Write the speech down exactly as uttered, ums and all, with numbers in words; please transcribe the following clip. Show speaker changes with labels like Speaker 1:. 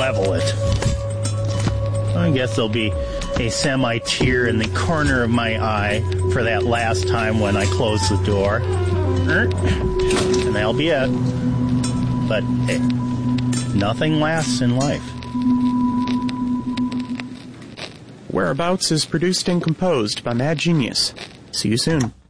Speaker 1: level it. I guess there'll be a semi-tear in the corner of my eye for that last time when I close the door. And that'll be it. But hey, nothing lasts in life.
Speaker 2: Whereabouts is produced and composed by Mad Genius. See you soon.